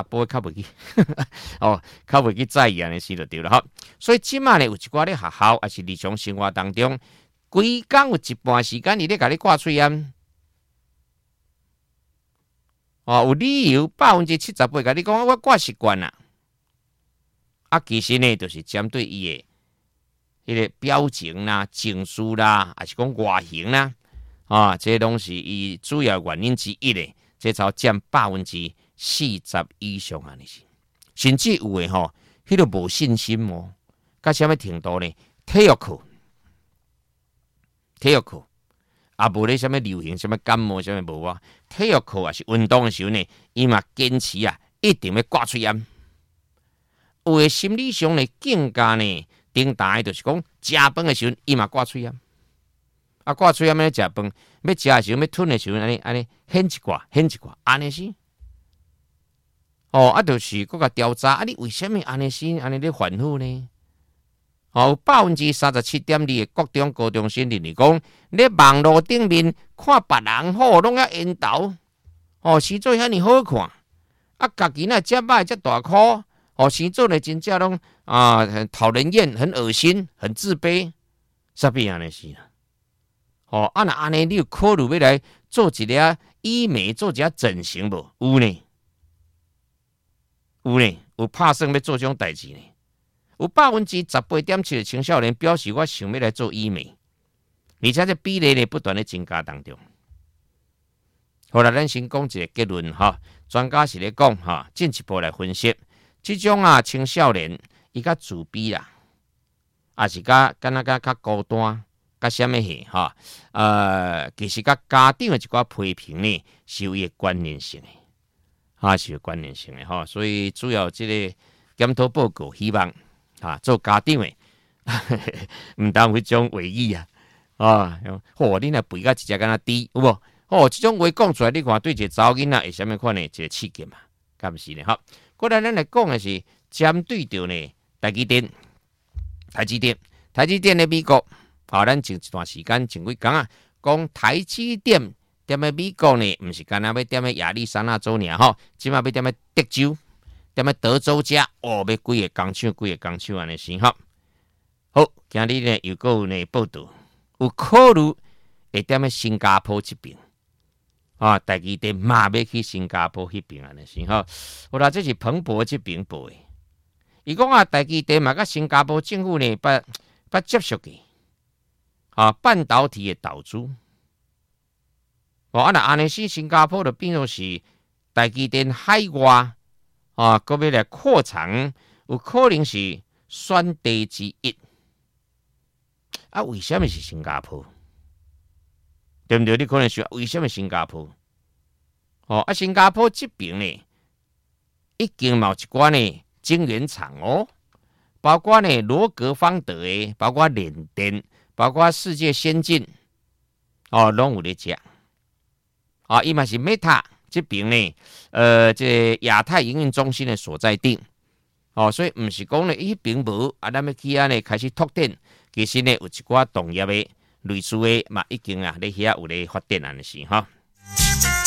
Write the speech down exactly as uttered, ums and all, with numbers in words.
甫较袂去，哦，较袂去在意安尼事就对了哈。所以即马呢，有一寡咧学校也是日常生活当中，规工有一半时间伊咧甲你挂喙烟，哦，有理由百分之七十八甲你讲我挂习惯啦，啊，其实呢，就是针对伊的迄个表情啦、情绪啦，还是讲外形啦，啊，这拢是伊主要原因之一咧。这才占百分之四十以上安尼是，甚至有诶吼，迄个无信心哦，到什么程度呢？体育课，体育课，啊无咧什么流行、什么感冒、什么无啊？体育课也是运动诶时候呢，伊嘛坚持啊，一定要挂喙烟。有诶心理上呢，更加呢，顶大诶，就是讲食饭诶时候，伊嘛挂喙烟。啊，挂喙烟要食饭，要食诶时候，要吞诶时候，安尼安尼，掀一挂，掀一挂，安尼是。哦，啊，就是搁甲调查，啊，你为什么安尼是安尼咧反复呢？哦，百分之三十七点二诶国中高中生认为讲，咧网络顶面看别人好，拢要引导，哦，生做遐尼好看，啊，家己那遮歹遮大箍，哦，生做咧真正拢啊，很讨人厌，很恶心，很自卑，啥物安尼是啦？哦，啊那安尼，你有考虑要来做一个医美，做一个整形无？有呢，有呢，有拍算要做这种代志呢。有百分之十八点七的青少年表示，我想要来做医美，而且这比例呢不断的增加当中。后来咱先讲一个结论哈，专家是咧讲哈，进一步来分析，这种啊青少年伊较自卑啦，也是甲敢若甲较孤单。甲什么戏哈？呃，其实甲家长的一寡批评呢，是有伊个关联性的，啊，是有关联性的哈。所以主要这个检讨报告，希望啊做家长的，唔当迄种话语啊，啊，嚯，你若肥甲一只敢若猪，有无？哦，这种话讲出来，你看对一个查某囡仔会什么款呢？一个刺激嘛，敢毋是呢？哈，过来咱来讲的是针对着呢台积电，台积电，台积电的美国。好，咱前一段时间前几天啊，讲台积电踮喺美国呢，唔是干那要踮喺亚利桑那州尔吼，即马要踮喺德州，踮喺德州遮，哦，要几个工厂，几个工厂安尼先吼。好，今日呢又有呢报道，有考虑会踮喺新加坡这边，啊，台积电嘛要去新加坡迄边安尼先吼。好啦，这是彭博这边报的，伊讲啊，台积电嘛甲新加坡政府呢，不不接受嘅。啊，半导体的导珠，哦，啊那安尼是新加坡的变作是台积电海外啊，搁要来扩厂，有可能是选地之一。啊，为什么是新加坡？对不对？你可能说为什么新加坡？哦，啊，新加坡这边呢，已经有一寡呢晶圆厂哦，包括呢罗格方德的，包括联电。包括世界先进哦，拢有咧食啊，伊嘛是 Meta 这边呢，呃，这亚太营运中心的所在地哦，所以唔是讲呢，伊并无啊，咱要去啊呢开始拓展，其实呢有一寡同业的类似的嘛，已经啊咧遐有咧发展安尼是哈。